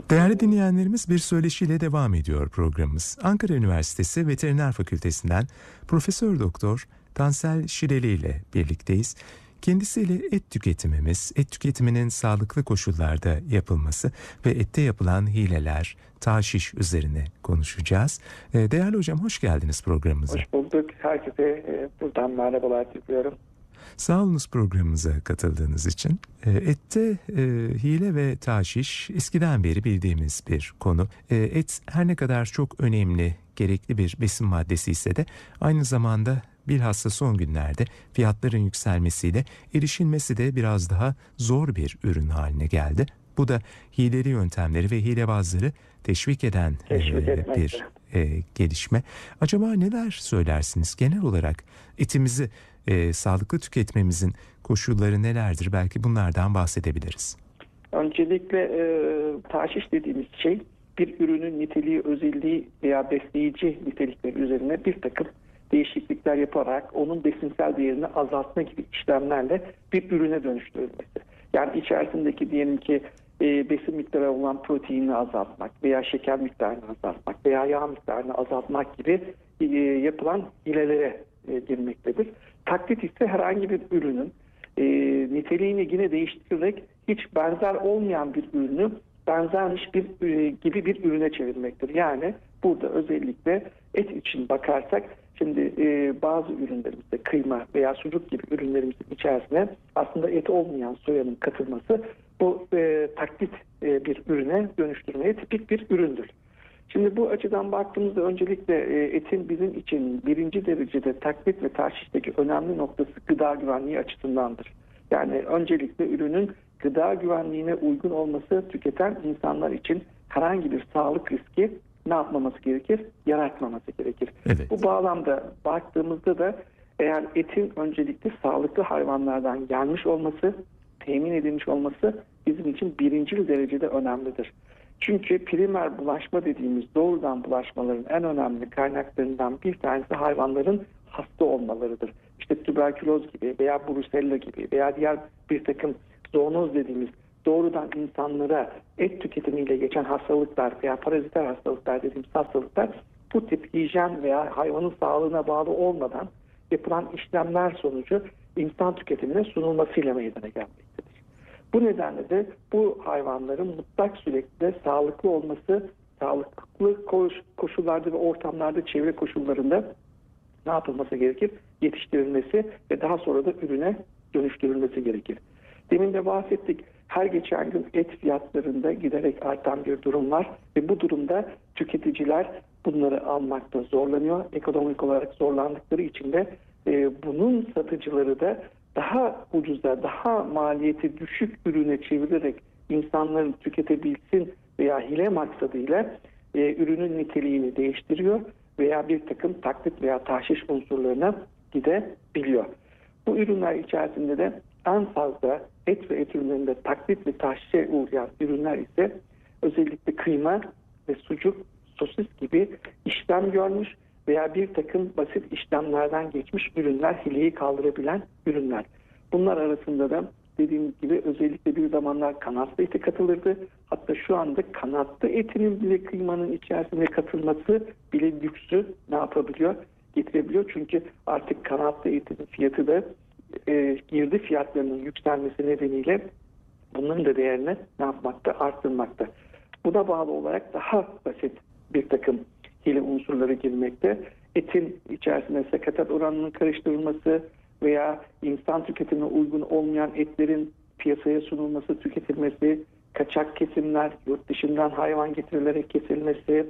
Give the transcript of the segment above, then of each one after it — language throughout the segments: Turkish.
Değerli dinleyenlerimiz, bir söyleşiyle devam ediyor programımız. Ankara Üniversitesi Veteriner Fakültesinden Profesör Doktor Tansel Şireli ile birlikteyiz. Kendisiyle et tüketiminin sağlıklı koşullarda yapılması ve ette yapılan hileler, taşiş üzerine konuşacağız. Değerli hocam, hoş geldiniz programımıza. Hoş bulduk. Herkese buradan merhabalar diliyorum. Sağ olunuz programımıza katıldığınız için. Ette hile ve taşiş eskiden beri bildiğimiz bir konu. Et her ne kadar çok önemli, gerekli bir besin maddesi ise de aynı zamanda bilhassa son günlerde fiyatların yükselmesiyle erişilmesi de biraz daha zor bir ürün haline geldi. Bu da hileli yöntemleri ve hilebazları teşvik eden bir gelişme. Acaba neler söylersiniz genel olarak etimizi sağlıklı tüketmemizin koşulları nelerdir? Belki bunlardan bahsedebiliriz. Öncelikle taşiş dediğimiz şey bir ürünün niteliği, özelliği veya besleyici nitelikleri üzerine bir takım değişiklikler yaparak onun besinsel değerini azaltma gibi işlemlerle bir ürüne dönüştürülmesi. Yani içerisindeki diyelim ki besin miktarı olan proteinini azaltmak veya şeker miktarını azaltmak veya yağ miktarını azaltmak gibi yapılan hilelere girmektedir. Taklit ise herhangi bir ürünün niteliğini yine değiştirerek hiç benzer olmayan bir ürünü benzermiş gibi bir ürüne çevirmektir. Yani burada özellikle et için bakarsak şimdi bazı ürünlerimizde kıyma veya sucuk gibi ürünlerimizin içerisine aslında et olmayan soyanın katılması bu taklit bir ürüne dönüştürmeye tipik bir üründür. Şimdi bu açıdan baktığımızda öncelikle etin bizim için birinci derecede taklit ve taşişteki önemli noktası gıda güvenliği açısındandır. Yani öncelikle ürünün gıda güvenliğine uygun olması tüketen insanlar için herhangi bir sağlık riski ne yapmaması gerekir? Yaratmaması gerekir. Evet. Bu bağlamda baktığımızda da eğer etin öncelikle sağlıklı hayvanlardan gelmiş olması, temin edilmiş olması bizim için birinci derecede önemlidir. Çünkü primer bulaşma dediğimiz doğrudan bulaşmaların en önemli kaynaklarından bir tanesi hayvanların hasta olmalarıdır. İşte tüberküloz gibi veya brusella gibi veya diğer bir takım zoonoz dediğimiz doğrudan insanlara et tüketimiyle geçen hastalıklar veya paraziter hastalıklar dediğimiz hastalıklar bu tip hijyen veya hayvanın sağlığına bağlı olmadan yapılan işlemler sonucu insan tüketimine sunulmasıyla meydana gelmektedir. Bu nedenle de bu hayvanların mutlak sürekli sağlıklı olması, sağlıklı koşullarda ve ortamlarda, çevre koşullarında ne yapılması gerekir? Yetiştirilmesi ve daha sonra da ürüne dönüştürülmesi gerekir. Demin de bahsettik. Her geçen gün et fiyatlarında giderek artan bir durum var ve bu durumda tüketiciler bunları almakta zorlanıyor. Ekonomik olarak zorlandıkları için de bunun satıcıları da daha ucuza, daha maliyeti düşük ürüne çevirerek insanların tüketebilsin veya hile maksadıyla ürünün niteliğini değiştiriyor veya bir takım taklit veya taşiş unsurlarına gidebiliyor. Bu ürünler içerisinde de en fazla et ve et ürünlerinde taklit ve taşişe uğrayan ürünler ise özellikle kıyma ve sucuk, sosis gibi işlem görmüş veya bir takım basit işlemlerden geçmiş ürünler, hileyi kaldırabilen ürünler. Bunlar arasında da dediğim gibi özellikle bir zamanlar kanatlı eti katılırdı. Hatta şu anda kanatlı etinin bile kıymanın içerisine katılması bile lüksü ne yapabiliyor? Getirebiliyor. Çünkü artık kanatlı etinin fiyatı da girdi fiyatlarının yükselmesi nedeniyle bunların da değerini ne yapmakta? Arttırmakta. Buna bağlı olarak daha basit bir takım hile unsurları girmekte. Etin içerisinde sakatat oranının karıştırılması veya insan tüketimine uygun olmayan etlerin piyasaya sunulması, tüketilmesi, kaçak kesimler, yurt dışından hayvan getirilerek kesilmesi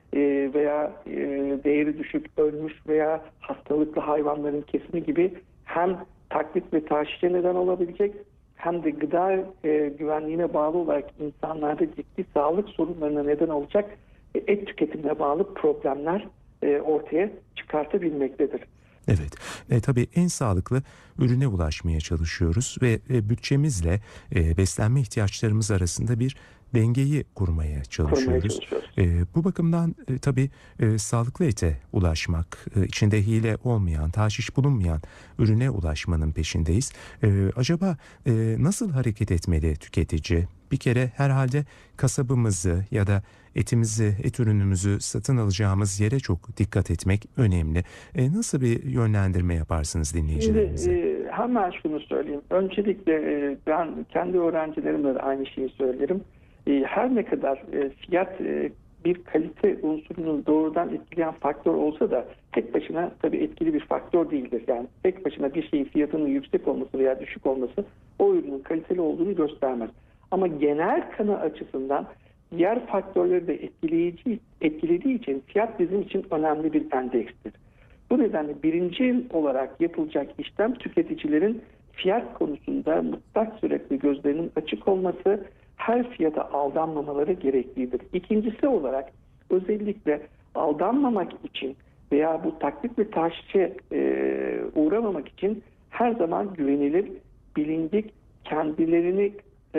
veya değeri düşük, ölmüş veya hastalıklı hayvanların kesimi gibi hem taklit ve taşişe neden olabilecek hem de gıda güvenliğine bağlı olarak insanlarda ciddi sağlık sorunlarına neden olacak et tüketimine bağlı problemler ortaya çıkartabilmektedir. Evet, tabii en sağlıklı ürüne ulaşmaya çalışıyoruz ve bütçemizle beslenme ihtiyaçlarımız arasında bir dengeyi kurmaya çalışıyoruz. Bu bakımdan tabii sağlıklı ete ulaşmak, içinde hile olmayan, taşiş bulunmayan ürüne ulaşmanın peşindeyiz. Acaba nasıl hareket etmeli tüketici? Bir kere herhalde kasabımızı ya da etimizi, et ürünümüzü satın alacağımız yere çok dikkat etmek önemli. Nasıl bir yönlendirme yaparsınız dinleyicilerimize? Şimdi hemen şunu söyleyeyim. Öncelikle ben kendi öğrencilerimle de aynı şeyi söylerim. Her ne kadar fiyat bir kalite unsurunu doğrudan etkileyen faktör olsa da tek başına tabii etkili bir faktör değildir. Yani tek başına bir şeyin fiyatının yüksek olması veya düşük olması o ürünün kaliteli olduğunu göstermez. Ama genel kanı açısından diğer faktörleri de etkilediği için fiyat bizim için önemli bir endekstir. Bu nedenle birinci olarak yapılacak işlem tüketicilerin fiyat konusunda mutlak suretle gözlerinin açık olması, her fiyata aldanmamaları gereklidir. İkincisi olarak özellikle aldanmamak için veya bu taklit ve taşişe uğramamak için her zaman güvenilir, bilindik, kendilerini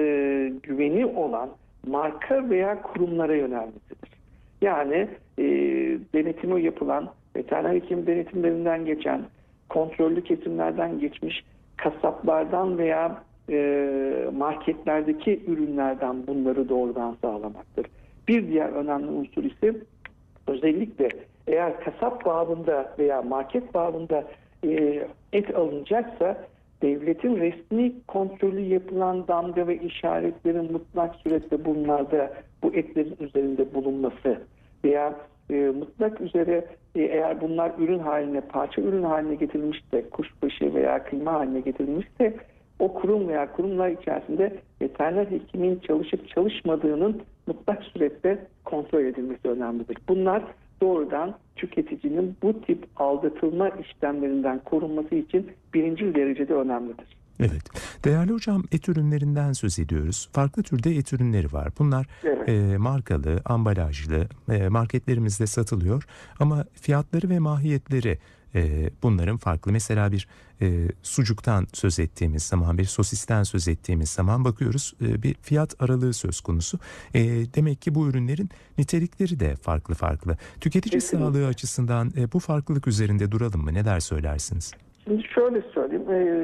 güveni olan marka veya kurumlara yönelmesidir. Yani denetimi yapılan, veteriner hekim denetimlerinden geçen, kontrollü kesimlerden geçmiş kasaplardan veya marketlerdeki ürünlerden bunları doğrudan sağlamaktır. Bir diğer önemli unsur ise özellikle eğer kasap babında veya market babında et alınacaksa devletin resmi kontrolü yapılan damga ve işaretlerin mutlak suretle bunlarda bu etlerin üzerinde bulunması veya mutlak üzere eğer bunlar ürün haline, parça ürün haline getirilmişse, kuşbaşı veya kıyma haline getirilmişse o kurum veya kurumlar içerisinde veteriner hekimin çalışıp çalışmadığının mutlak suretle kontrol edilmesi önemlidir. Bunlar doğrudan tüketicinin bu tip aldatılma işlemlerinden korunması için birinci derecede önemlidir. Evet. Değerli hocam, et ürünlerinden söz ediyoruz. Farklı türde et ürünleri var. Bunlar evet, markalı, ambalajlı, marketlerimizde satılıyor. Ama fiyatları ve mahiyetleri bunların farklı. Mesela bir sucuktan söz ettiğimiz zaman, bir sosisten söz ettiğimiz zaman bakıyoruz bir fiyat aralığı söz konusu. Demek ki bu ürünlerin nitelikleri de farklı farklı. Tüketici kesinlikle sağlığı açısından bu farklılık üzerinde duralım mı? Neler söylersiniz? Şimdi şöyle söyleyeyim,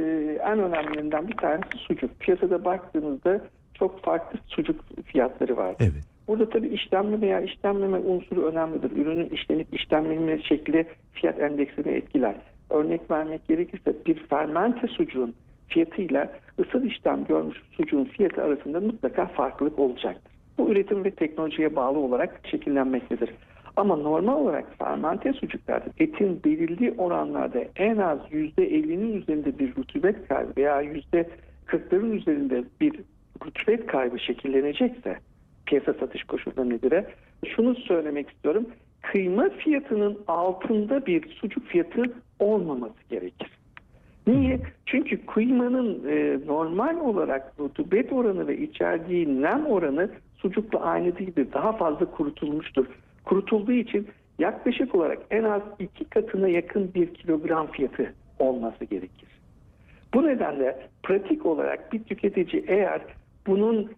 en önemlilerinden bir tanesi sucuk. Piyasada baktığınızda çok farklı sucuk fiyatları var. Evet. Burada tabii işlenme veya işlenmeme unsuru önemlidir. Ürünün işlenip işlenmeme şekli fiyat endeksini etkiler. Örnek vermek gerekirse bir fermente sucuğun fiyatıyla ısıl işlem görmüş sucuğun fiyatı arasında mutlaka farklılık olacaktır. Bu üretim ve teknolojiye bağlı olarak şekillenmektedir. Ama normal olarak fermente sucuklarda etin belirli oranlarda en az %50'nin üzerinde bir rutubet kaybı veya %40'ların üzerinde bir rutubet kaybı şekillenecekse piyasa satış koşullarına göre şunu söylemek istiyorum. Kıyma fiyatının altında bir sucuk fiyatı olmaması gerekir. Niye? Çünkü kıymanın normal olarak rutubet oranı ve içerdiği nem oranı sucukla aynı değildir. Daha fazla kurutulmuştur. Kurutulduğu için yaklaşık olarak en az 2 katına yakın 1 kilogram fiyatı olması gerekir. Bu nedenle pratik olarak bir tüketici eğer bunun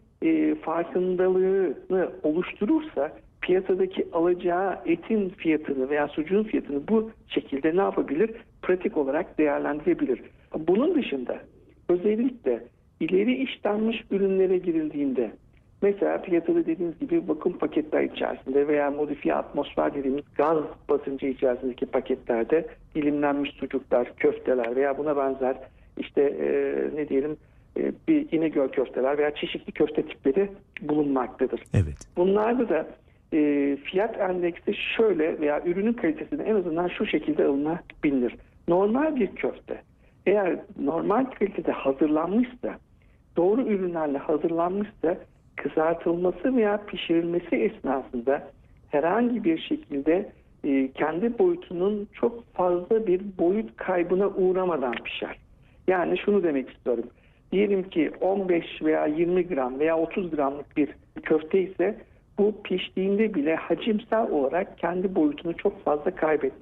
farkındalığını oluşturursa piyasadaki alacağı etin fiyatını veya sucuğun fiyatını bu şekilde ne yapabilir? Pratik olarak değerlendirebilir. Bunun dışında özellikle ileri işlenmiş ürünlere girildiğinde mesela piyasada dediğimiz gibi vakum paketler içerisinde veya modifiye atmosfer dediğimiz gaz basıncı içerisindeki paketlerde dilimlenmiş sucuklar, köfteler veya buna benzer işte ne diyelim bir İnegöl köfteler veya çeşitli köfte tipleri bulunmaktadır. Evet. Bunlarda da fiyat endeksi şöyle veya ürünün kalitesini en azından şu şekilde alınabilir. Normal bir köfte eğer normal kalitede hazırlanmışsa, doğru ürünlerle hazırlanmışsa kızartılması veya pişirilmesi esnasında herhangi bir şekilde kendi boyutunun çok fazla bir boyut kaybına uğramadan pişer. Yani şunu demek istiyorum. Diyelim ki 15 veya 20 gram veya 30 gramlık bir köfte ise bu piştiğinde bile hacimsel olarak kendi boyutunu çok fazla kaybetmez.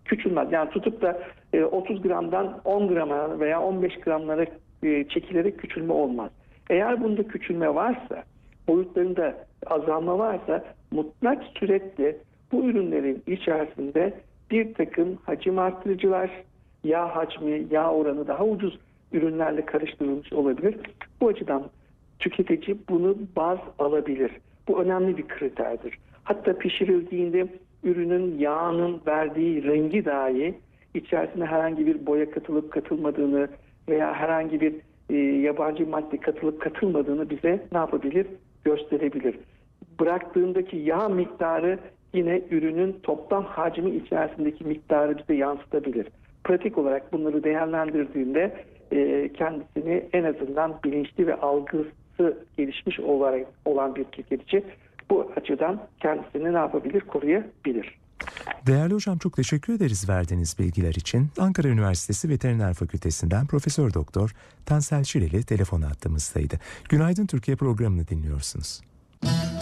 küçülmez. Yani tutup da 30 gramdan 10 grama veya 15 gramlara çekilerek küçülme olmaz. Eğer bunda küçülme varsa, boyutlarında azalma varsa mutlak suretle bu ürünlerin içerisinde bir takım hacim artırıcılar, yağ hacmi, yağ oranı daha ucuz ürünlerle karıştırılmış olabilir. Bu açıdan tüketici bunu baz alabilir. Bu önemli bir kriterdir. Hatta pişirildiğinde ürünün yağının verdiği rengi dahi içerisine herhangi bir boya katılıp katılmadığını veya herhangi bir yabancı madde katılıp katılmadığını bize ne yapabilir? Gösterebilir. Bıraktığındaki yağ miktarı yine ürünün toplam hacmi içerisindeki miktarı bize yansıtabilir. Pratik olarak bunları değerlendirdiğinde kendisini en azından bilinçli ve algısı gelişmiş olan bir tüketici bu açıdan kendisini ne yapabilir? Koruyabilir. Değerli hocam, çok teşekkür ederiz verdiğiniz bilgiler için. Ankara Üniversitesi Veteriner Fakültesinden Profesör Doktor Tansel Şireli telefon hattımızdaydı. Günaydın Türkiye programını dinliyorsunuz.